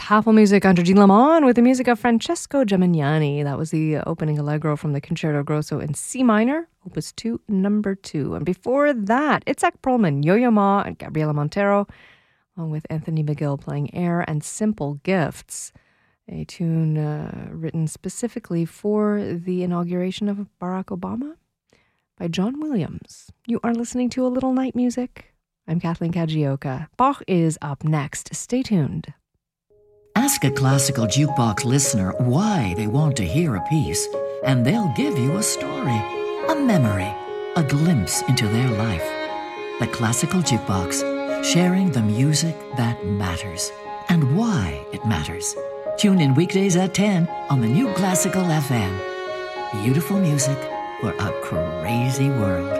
Apple Music under Jean Lamont with the music of Francesco Gemignani. That was the opening allegro from the Concerto Grosso in C minor, Opus 2, number 2. And before that, Itzhak Perlman, Yo-Yo Ma, and Gabriela Montero, along with Anthony McGill playing Air and Simple Gifts, a tune written specifically for the inauguration of Barack Obama by John Williams. You are listening to A Little Night Music. I'm Kathleen Kajioka. Bach is up next. Stay tuned. Ask a classical jukebox listener why they want to hear a piece, and they'll give you a story, a memory, a glimpse into their life. The Classical Jukebox, sharing the music that matters and why it matters. Tune in weekdays at 10 on the new Classical FM. Beautiful music for a crazy world.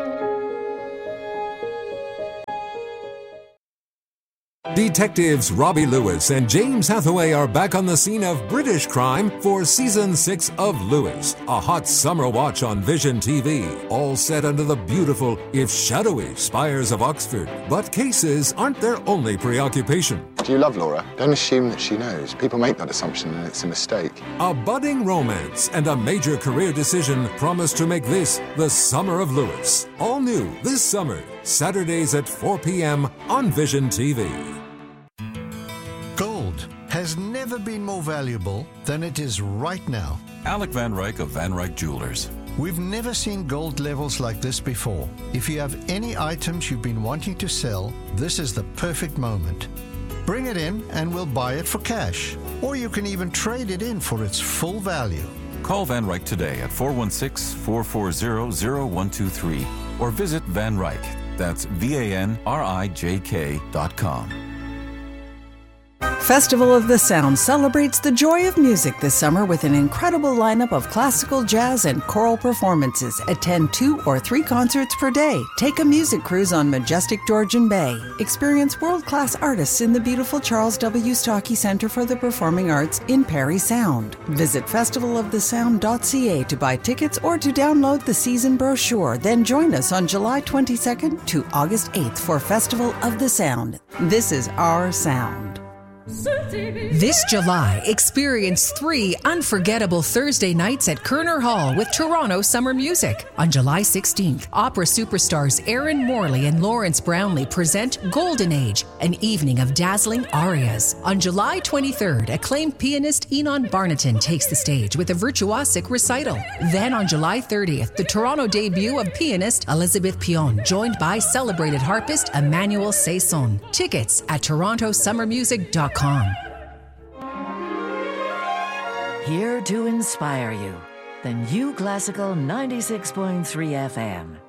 Detectives Robbie Lewis and James Hathaway are back on the scene of British crime for Season 6 of Lewis, a hot summer watch on Vision TV, all set under the beautiful, if shadowy, spires of Oxford. But cases aren't their only preoccupation. Do you love Laura? Don't assume that she knows. People make that assumption and it's a mistake. A budding romance and a major career decision promise to make this the summer of Lewis. All new this summer, Saturdays at 4 p.m. on Vision TV. Gold has never been more valuable than it is right now. Alec Van Ryk of Van Ryk Jewelers. We've never seen gold levels like this before. If you have any items you've been wanting to sell, this is the perfect moment. Bring it in and we'll buy it for cash. Or you can even trade it in for its full value. Call Van Ryk today at 416-440-0123 or visit Van Ryk. That's VANRIJK.com. Festival of the Sound celebrates the joy of music this summer with an incredible lineup of classical, jazz, and choral performances. Attend 2 or 3 concerts per day. Take a music cruise on majestic Georgian Bay. Experience world-class artists in the beautiful Charles W. Stockey Center for the Performing Arts in Parry Sound. Visit festivalofthesound.ca to buy tickets or to download the season brochure. Then join us on July 22nd to August 8th for Festival of the Sound. This is our sound. This July, experience 3 unforgettable Thursday nights at Kerner Hall with Toronto Summer Music. On July 16th, opera superstars Aaron Morley and Lawrence Brownlee present Golden Age, an evening of dazzling arias. On July 23rd, acclaimed pianist Enon Barnaton takes the stage with a virtuosic recital. Then on July 30th, the Toronto debut of pianist Elizabeth Pion, joined by celebrated harpist Emmanuel Saison. Tickets at torontosummermusic.com. Here to inspire you, the new Classical 96.3 FM.